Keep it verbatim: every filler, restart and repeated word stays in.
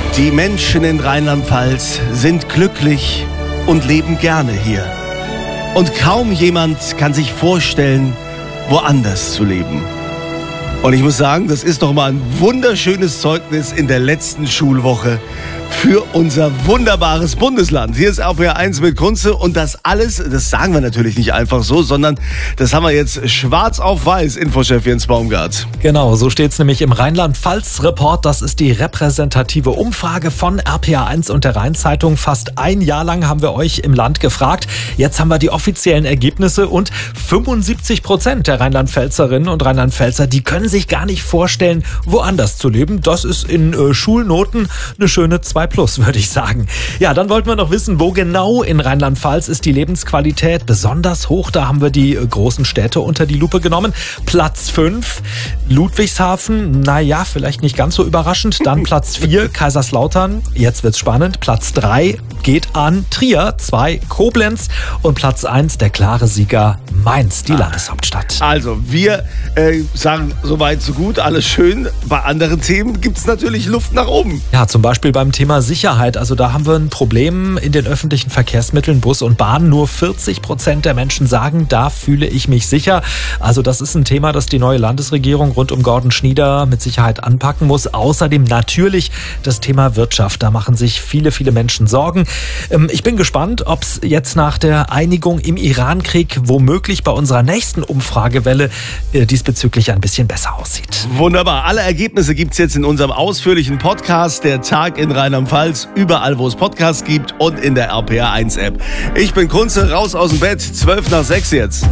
Die Menschen in Rheinland-Pfalz sind glücklich und leben gerne hier. Und kaum jemand kann sich vorstellen, woanders zu leben. Und ich muss sagen, das ist doch mal ein wunderschönes Zeugnis in der letzten Schulwoche für unser wunderbares Bundesland. Hier ist R P R eins mit Kunze und das alles, das sagen wir natürlich nicht einfach so, sondern das haben wir jetzt schwarz auf weiß, Infochef Jens Baumgart. Genau, so steht es nämlich im Rheinland-Pfalz-Report. Das ist die repräsentative Umfrage von R P R eins und der Rhein-Zeitung. Fast ein Jahr lang haben wir euch im Land gefragt. Jetzt haben wir die offiziellen Ergebnisse und fünfundsiebzig Prozent der Rheinland-Pfälzerinnen und Rheinland-Pfälzer, die können sich gar nicht vorstellen, woanders zu leben. Das ist in äh, Schulnoten eine schöne zwei plus, würde ich sagen. Ja, dann wollten wir noch wissen, wo genau in Rheinland-Pfalz ist die Lebensqualität besonders hoch. Da haben wir die äh, großen Städte unter die Lupe genommen. Platz fünf, Ludwigshafen. Naja, vielleicht nicht ganz so überraschend. Dann Platz vier, Kaiserslautern. Jetzt wird's spannend. Platz drei geht an Trier. zwei, Koblenz. Und Platz eins, der klare Sieger, Mainz, die Landeshauptstadt. Also, wir äh, sagen soweit so gut, alles schön. Bei anderen Themen gibt es natürlich Luft nach oben. Ja, zum Beispiel beim Thema Sicherheit. Also da haben wir ein Problem in den öffentlichen Verkehrsmitteln, Bus und Bahn. Nur vierzig Prozent der Menschen sagen, da fühle ich mich sicher. Also das ist ein Thema, das die neue Landesregierung rund um Gordon Schnieder mit Sicherheit anpacken muss. Außerdem natürlich das Thema Wirtschaft. Da machen sich viele, viele Menschen Sorgen. Ich bin gespannt, ob es jetzt nach der Einigung im Iran-Krieg womöglich bei unserer nächsten Umfragewelle diesbezüglich ein bisschen besser aussieht. Wunderbar. Alle Ergebnisse gibt es jetzt in unserem ausführlichen Podcast, der Tag in Rheinland-Pfalz, überall, wo es Podcasts gibt und in der R P R eins App. Ich bin Kunze, raus aus dem Bett, zwölf nach sechs jetzt.